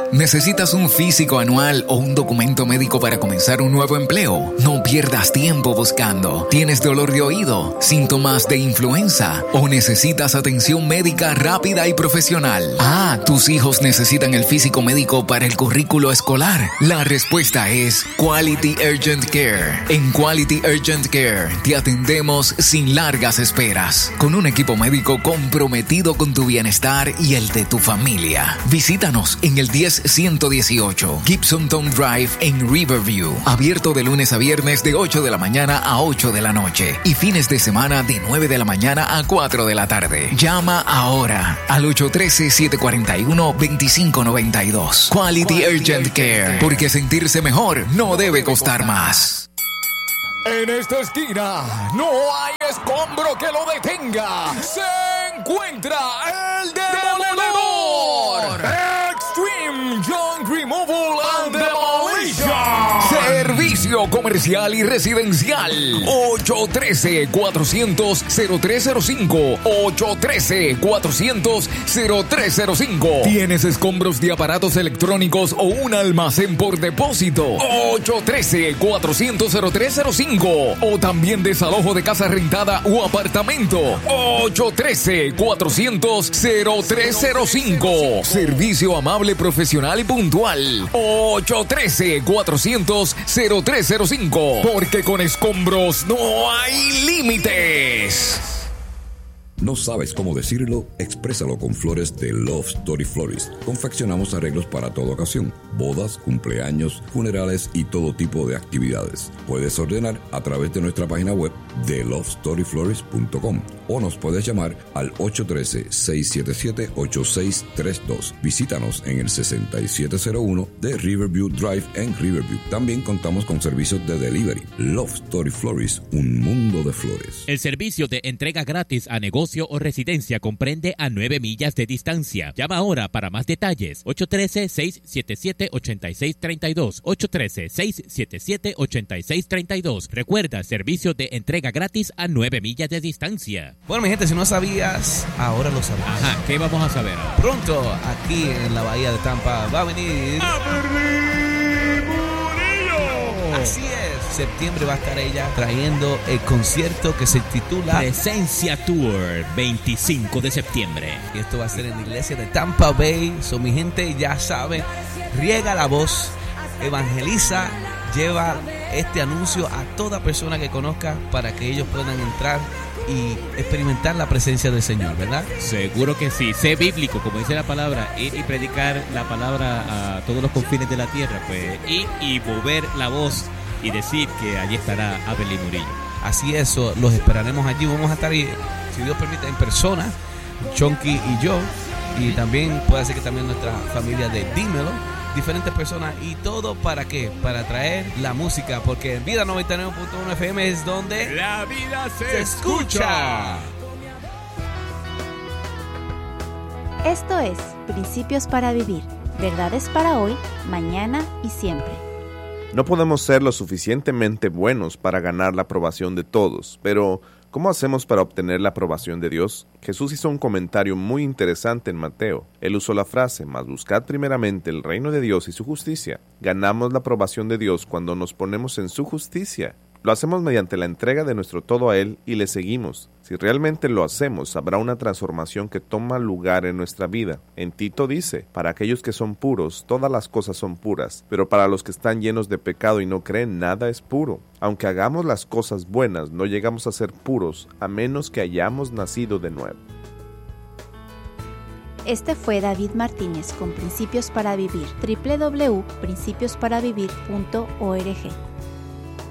¿Necesitas un físico anual o un documento médico para comenzar un nuevo empleo? No pierdas tiempo buscando. ¿Tienes dolor de oído, síntomas de influenza o necesitas atención médica rápida y profesional? ¿Tus hijos necesitan el físico médico para el currículo escolar? La respuesta es Quality Urgent Care. En Quality Urgent Care te atendemos sin largas esperas, con un equipo médico comprometido con tu bienestar y el de tu familia. Visítanos en el 10118 Gibson Town Drive en Riverview. Abierto de lunes a viernes de 8 de la mañana a 8 de la noche y fines de semana de 9 de la mañana a 4 de la tarde. Llama ahora al 813-741-2592. Quality Urgent Care, porque sentirse mejor no debe costar más. En esta esquina no hay escombro que lo detenga. Se encuentra el Demoledor. Extreme Junk Removal and Demolition. Servicio comercial y residencial. 813-400-0305. 813-400-0305. ¿Tienes escombros de aparatos electrónicos o un almacén por depósito? 813-400-0305. O también desalojo de casa rentada o apartamento. 813-400-0305. Servicio amable, profesional y puntual. 813-400-0305. Porque con escombros no hay límites. ¿No sabes cómo decirlo? Exprésalo con flores de Love Story Florist. Confeccionamos arreglos para toda ocasión: bodas, cumpleaños, funerales y todo tipo de actividades. Puedes ordenar a través de nuestra página web de lovestoryflorist.com o nos puedes llamar al 813-677-8632. Visítanos en el 6701 de Riverview Drive en Riverview. También contamos con servicios de delivery. Love Story Florist, un mundo de flores. El servicio de entrega gratis a negocio o residencia comprende a 9 millas de distancia. Llama ahora para más detalles. 813-677-8632. 813-677-8632. Recuerda, servicio de entrega gratis a 9 millas de distancia. Bueno, mi gente, si no sabías, ahora lo sabes. Ajá, ¿qué vamos a saber ahora? Pronto, aquí en la bahía de Tampa, va a venir Averly Murillo. Así es. Septiembre va a estar ella trayendo el concierto que se titula Presencia Tour, 25 de septiembre. Y esto va a ser en la iglesia de Tampa Bay. So, mi gente ya sabe, riega la voz, evangeliza, lleva este anuncio a toda persona que conozca para que ellos puedan entrar y experimentar la presencia del Señor, ¿verdad? Seguro que sí. Sé bíblico, como dice la palabra, ir y predicar la palabra a todos los confines de la tierra, pues ir y mover la voz y decir que allí estará Averly Murillo. Así es, los esperaremos allí. Vamos a estar ahí, si Dios permite, en persona, Chonky y yo, y también puede ser que también nuestra familia de Dímelo, diferentes personas, y todo ¿para qué? Para traer la música, porque en Vida 99.1 FM es donde la vida se escucha. Esto es Principios para Vivir, verdades para hoy, mañana y siempre. No podemos ser lo suficientemente buenos para ganar la aprobación de todos, pero ¿cómo hacemos para obtener la aprobación de Dios? Jesús hizo un comentario muy interesante en Mateo. Él usó la frase: mas buscad primeramente el reino de Dios y su justicia. Ganamos la aprobación de Dios cuando nos ponemos en su justicia. Lo hacemos mediante la entrega de nuestro todo a Él y le seguimos. Si realmente lo hacemos, habrá una transformación que toma lugar en nuestra vida. En Tito dice: para aquellos que son puros, todas las cosas son puras, pero para los que están llenos de pecado y no creen, nada es puro. Aunque hagamos las cosas buenas, no llegamos a ser puros, a menos que hayamos nacido de nuevo. Este fue David Martínez con Principios para Vivir. www.principiosparavivir.org